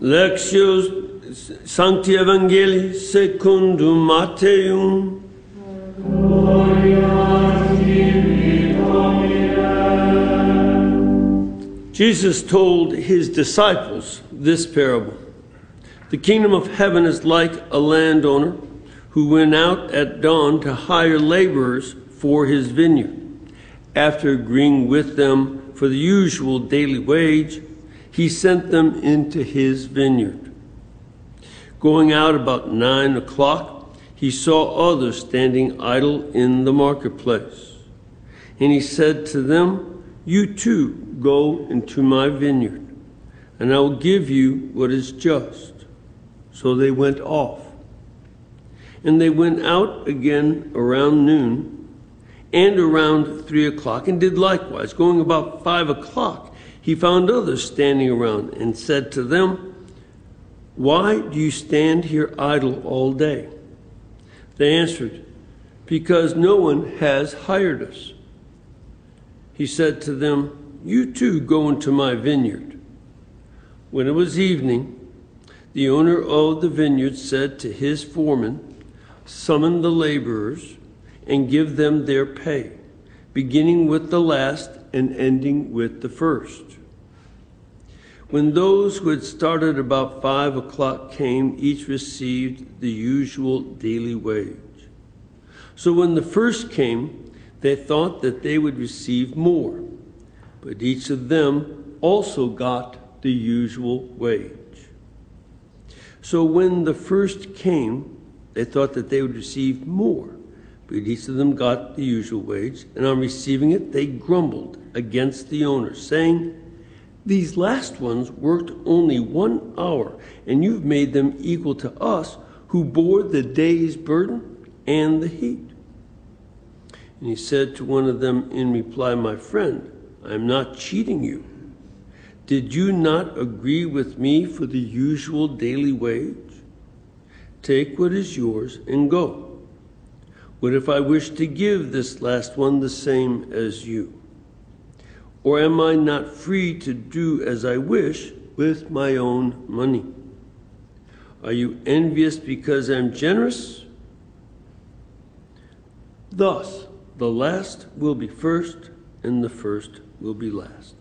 Lectio Sancti Evangelii secundum Mateum. Jesus told his disciples this parable. The kingdom of heaven is like a landowner who went out at dawn to hire laborers for his vineyard. After agreeing with them for the usual daily wage, he sent them into his vineyard. Going out about 9 o'clock, he saw others standing idle in the marketplace. And he said to them, "You too go into my vineyard, and I will give you what is just." So they went off. And they went out again around noon and around 3 o'clock, and did likewise. Going about 5 o'clock, he found others standing around and said to them, "Why do you stand here idle all day?" They answered, "Because no one has hired us." He said to them, "You too go into my vineyard." When it was evening, the owner of the vineyard said to his foreman, "Summon the laborers and give them their pay, beginning with the last and ending with the first." When those who had started about 5 o'clock came, each received the usual daily wage. So when the first came, they thought that they would receive more, but each of them also got the usual wage. So when the first came, they thought that they would receive more, but each of them got the usual wage, and on receiving it, they grumbled against the owner, saying, "These last ones worked only 1 hour, and you've made them equal to us who bore the day's burden and the heat." And he said to one of them in reply, "My friend, I am not cheating you. Did you not agree with me for the usual daily wage? Take what is yours and go. What if I wish to give this last one the same as you? Or am I not free to do as I wish with my own money? Are you envious because I'm generous? Thus, the last will be first, and the first will be last."